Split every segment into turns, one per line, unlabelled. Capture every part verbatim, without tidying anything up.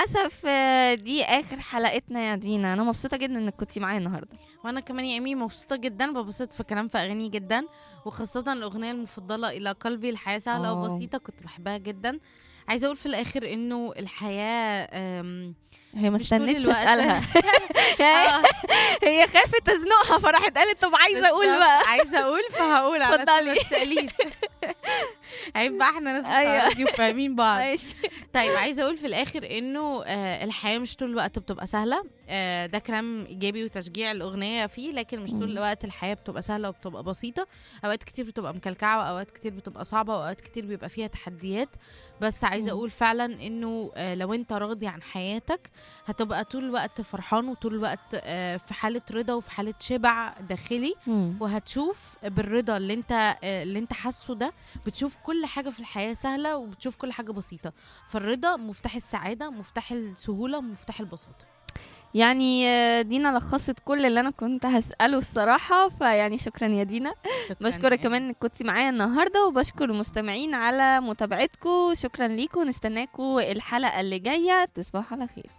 وللاسف آه، دي اخر حلقتنا يا دينا. انا مبسوطه جدا انك كنتي معايا النهارده.
وانا كمان يا ايمي مبسوطه جدا، ببسط في كلام في اغاني جدا، وخاصه الاغنيه المفضله الى قلبي الحياه سهله
اه
وبسيطه كنت بحبها جدا. عايزه اقول في الاخر انه الحياه أم،
هي ما
مش طول
استنتش
الوقت.
اسالها. يعني
آه،
هي خافت تزنقها فراحت قالت طب عايزه اقول
بالظبط.
بقى.
عايزه اقول فهقول على طول،
اتفضلي.
ما تساليش. عيب بقى، احنا ناس بتاع
أيوة.
راديو فاهمين بعض.
ماشي.
طيب عايزه اقول في الاخر انه آه الحياه مش طول الوقت بتبقى سهله. آه ده كلام ايجابي وتشجيع الاغنيه فيه، لكن مش طول
مم.
الوقت الحياه بتبقى سهله وبتبقى بسيطه. اوقات كتير بتبقى مكلكعه، واوقات كتير بتبقى صعبه، واوقات كتير بيبقى فيها تحديات. بس عايزه
مم.
اقول فعلا انه آه لو انت راضي عن حياتك هتبقى طول الوقت فرحان، وطول الوقت آه في حاله رضا وفي حاله شبع داخلي.
مم.
وهتشوف بالرضا اللي انت آه، اللي انت حاسه ده، بتشوف كل حاجه في الحياه سهله، وبتشوف كل حاجه بسيطه. فالرضا مفتاح السعاده، مفتاح السهوله، مفتاح البساطه.
يعني آه، دينا لخصت كل اللي انا كنت هسأله الصراحة. فيعني شكرا يا دينا.
شكراً
بشكرك
يا
كمان انك كنتي معايا النهاردة، وبشكر المستمعين على متابعتكم. شكرا ليكم، نستناكم الحلقة اللي جاية. تصبحوا على خير.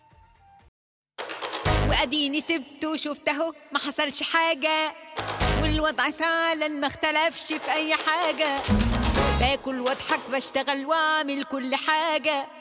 واديني سبته وشفت اهو ما حصلش حاجة، والوضع فعلا ما اختلفش في اي حاجة. باكل واضحك بشتغل واعمل كل حاجة،